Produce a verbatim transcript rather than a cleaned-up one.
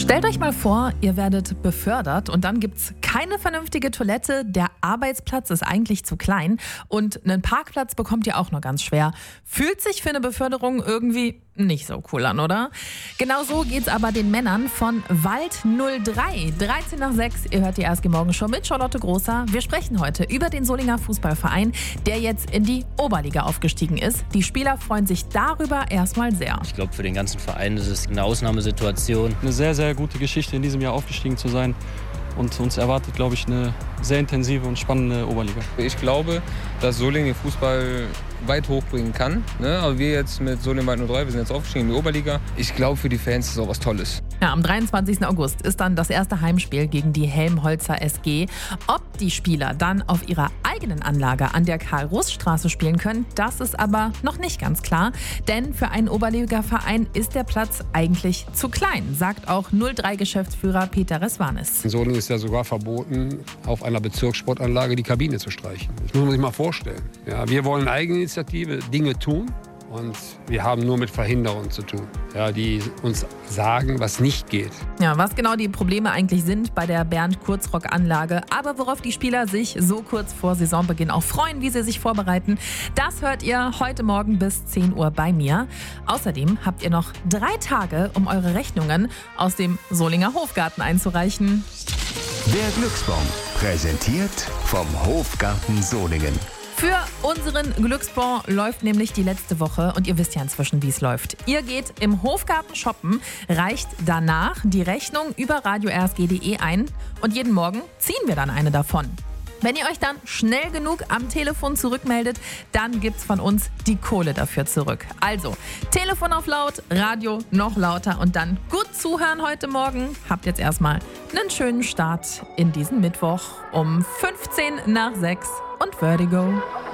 Stellt euch mal vor, ihr werdet befördert und dann gibt's keine vernünftige Toilette, der Arbeitsplatz ist eigentlich zu klein und einen Parkplatz bekommt ihr auch nur ganz schwer. Fühlt sich für eine Beförderung irgendwie nicht so cool an, oder? Genau so geht's aber den Männern von Wald null drei. dreizehn nach sechs, ihr hört die A S G Morgenshow mit Charlotte Großer. Wir sprechen heute über den Solinger Fußballverein, der jetzt in die Oberliga aufgestiegen ist. Die Spieler freuen sich darüber erstmal sehr. Ich glaube, für den ganzen Verein ist es eine Ausnahmesituation. Eine sehr, sehr gute Geschichte, in diesem Jahr aufgestiegen zu sein. Und uns erwartet, glaube ich, eine sehr intensive und spannende Oberliga. Ich glaube, dass Solingen den Fußball weit hochbringen kann. Ne? Aber wir jetzt mit Solingen Wald null drei, wir sind jetzt aufgestiegen in die Oberliga. Ich glaube, für die Fans ist es auch was Tolles. Ja, am dreiundzwanzigsten August ist dann das erste Heimspiel gegen die Helmholtzer S G. Ob die Spieler dann auf ihrer eigenen Anlage an der Karl-Russ-Straße spielen können, das ist aber noch nicht ganz klar. Denn für einen Oberliga-Verein ist der Platz eigentlich zu klein, sagt auch null drei-Geschäftsführer Peter Resvanis. In Solingen ist ja sogar verboten, auf einer Bezirkssportanlage die Kabine zu streichen. Das muss man sich mal vorstellen. Ja, wir wollen Eigeninitiative Dinge tun. Und wir haben nur mit Verhinderungen zu tun, ja, die uns sagen, was nicht geht. Ja, was genau die Probleme eigentlich sind bei der Bernd-Kurzrock-Anlage, aber worauf die Spieler sich so kurz vor Saisonbeginn auch freuen, wie sie sich vorbereiten, das hört ihr heute Morgen bis zehn Uhr bei mir. Außerdem habt ihr noch drei Tage, um eure Rechnungen aus dem Solinger Hofgarten einzureichen. Der Glücksbon, präsentiert vom Hofgarten Solingen. Für unseren Glücksbon läuft nämlich die letzte Woche und ihr wisst ja inzwischen, wie es läuft. Ihr geht im Hofgarten shoppen, reicht danach die Rechnung über radio r s g punkt d e ein und jeden Morgen ziehen wir dann eine davon. Wenn ihr euch dann schnell genug am Telefon zurückmeldet, dann gibt's von uns die Kohle dafür zurück. Also, Telefon auf laut, Radio noch lauter und dann gut zuhören heute Morgen. Habt jetzt erstmal einen schönen Start in diesen Mittwoch um fünfzehn nach sechs und Vertigo.